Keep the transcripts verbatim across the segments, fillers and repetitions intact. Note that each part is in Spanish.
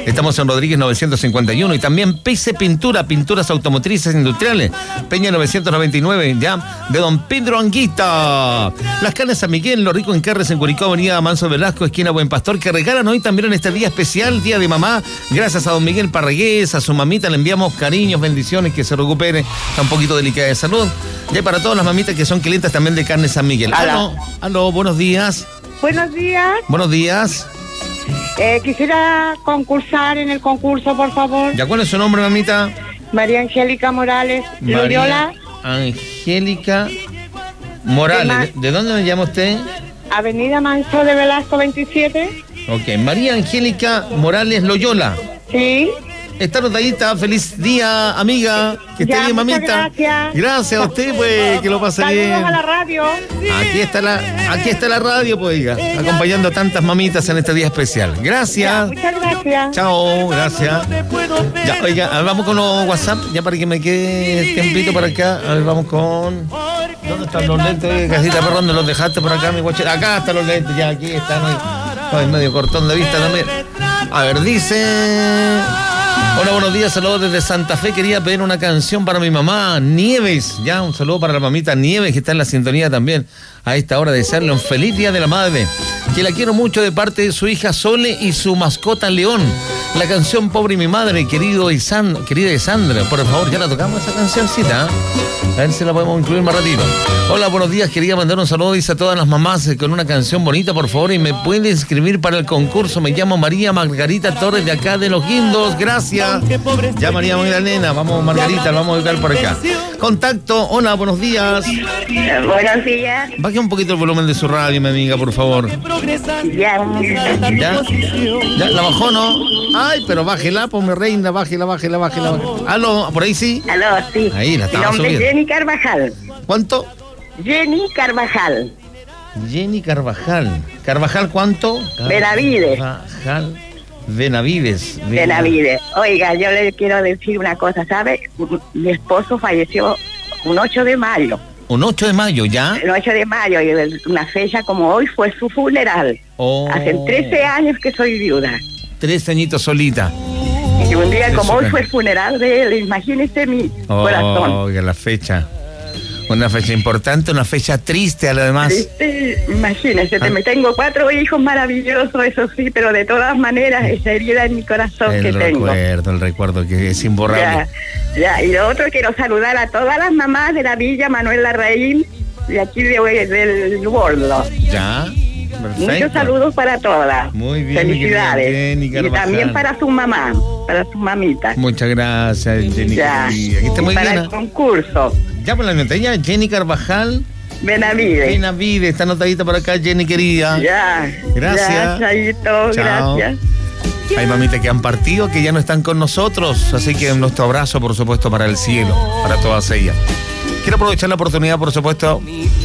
Estamos en Rodríguez novecientos cincuenta y uno y también P C Pintura, pinturas automotrices industriales, Peña novecientos noventa y nueve, ya, de Don Pedro Anguita. Las Canas San Miguel, Lo Rico en Carres, en Curicó, Avenida Manso Velasco, esquina Buen Pastor, que regalan hoy también en este día especial, Día de Mamá. Gracias a Don Miguel Parragués, a su mamita, le enviamos cariños, bendiciones, que se recupere, está un poquito delicada de salud. Ya para todas las mamitas que son clientas también de Carnes San Miguel. Aló, aló, buenos días. Buenos días. Buenos días. Eh, quisiera concursar en el concurso, por favor. ¿Ya cuál es su nombre, mamita? María Angélica Morales Loyola. Angélica Morales. ¿De, ¿De dónde me llama usted? Avenida Manso de Velasco veintisiete. Ok, María Angélica Morales Loyola. Sí. Está notadita, feliz día, amiga. Que esté ya, bien, mamita. Gracias. Gracias a usted, pues, que lo pase Saludos bien. a la radio. Aquí está la, aquí está la radio, pues, oiga, acompañando a tantas mamitas en este día especial. Gracias. Ya, muchas gracias. Chao, gracias. Ya, oiga, a ver, vamos con los WhatsApp, ya para que me quede tiempito por acá. A ver, vamos con... ¿Dónde están los lentes, casita perro? ¿Dónde los dejaste por acá, mi guache? Acá están los lentes, ya, aquí están. Ay, medio cortón de vista también. A ver, dice... Hola, buenos días, saludos desde Santa Fe. Quería pedir una canción para mi mamá, Nieves. Ya, un saludo para la mamita Nieves, que está en la sintonía también a esta hora. Desearle un feliz día de la madre, que la quiero mucho, de parte de su hija Sole y su mascota León. La canción Pobre mi madre, querido Isandra, querida Isandra, por favor, ya la tocamos esa cancioncita, ¿eh? A ver si la podemos incluir más ratito. Hola, buenos días, quería mandar un saludo, dice, a todas las mamás eh, con una canción bonita, por favor, y me puede inscribir para el concurso. Me llamo María Margarita Torres, de acá de Los Guindos. Gracias. Ya, María Magdalena, vamos, Margarita, vamos a ubicar por acá. Contacto, hola, buenos días. Buenos días. Baje un poquito el volumen de su radio, mi amiga, por favor. Ya. ¿Ya? ¿Ya? ¿La bajó, no? Ay, pero bájela, pues, mi reina, bájela, bájela, bájela, bájela. ¿Aló? ¿Por ahí sí? Aló, sí. Ahí, la estaba Mi nombre subiendo. es Jenny Carvajal. ¿Cuánto? Jenny Carvajal. Jenny Carvajal. ¿Carvajal cuánto? Benavides. Carvajal Benavides. Benavides. Oiga, yo le quiero decir una cosa, ¿sabe? Mi esposo falleció un ocho de mayo. Un ocho de mayo, ¿ya? El ocho de mayo, y una fecha como hoy fue su funeral. Oh. Hace trece años que soy viuda. Tres añitos solita. Y un día Eso como hoy es. fue el funeral de él, imagínese mi Oh, corazón. que la fecha. Una fecha importante, una fecha triste además. ¿Viste? Imagínese, Ah. me tengo cuatro hijos maravillosos, eso sí, pero de todas maneras esa herida en mi corazón El que tengo. recuerdo, el recuerdo que es imborrable. Ya, ya, y lo otro, quiero saludar a todas las mamás de la Villa Manuel Larraín, de aquí de, del Bordo. Ya, perfecto. Muchos saludos para todas. Muy bien, felicidades. Jenny Y Carvajal. también para su mamá, para su mamita. Muchas gracias, Jenny. Ya. Aquí está Y muy para bien. el concurso, Ya por la notella, Jenny Carvajal. Benavides. Benavides, está anotadita por acá, Jenny querida. Ya. Gracias. Ya, Chaito, Chao. gracias. Hay mamitas que han partido, que ya no están con nosotros, así que nuestro abrazo, por supuesto, para el cielo, para todas ellas. Quiero aprovechar la oportunidad, por supuesto,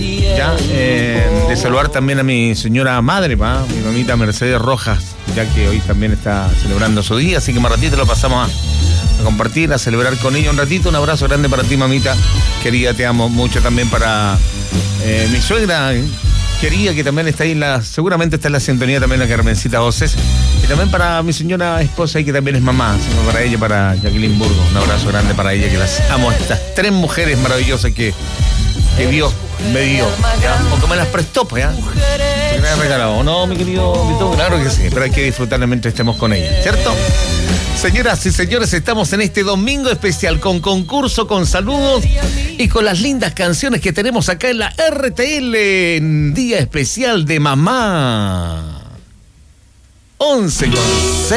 ya eh, de saludar también a mi señora madre, ¿va? Mi mamita Mercedes Rojas, ya que hoy también está celebrando su día, así que más ratito lo pasamos a, a compartir, a celebrar con ella un ratito. Un abrazo grande para ti, mamita querida, te amo mucho. También para eh, mi suegra eh, querida, que también está ahí, en la, seguramente está en la sintonía también, la Carmencita Voces. Y también para mi señora esposa, y que también es mamá, para ella, para Jacqueline Burgo. Un abrazo grande para ella, que las amo, estas tres mujeres maravillosas que, que Dios me dio, ¿ya? O que me las prestó, pues, ¿ya? Que me ha regalado, ¿no, mi querido Vito? Claro que sí, pero hay que disfrutarla mientras estemos con ella, ¿cierto? Señoras y señores, estamos en este domingo especial con concurso, con saludos y con las lindas canciones que tenemos acá en la R T L en Día Especial de Mamá. once con seis.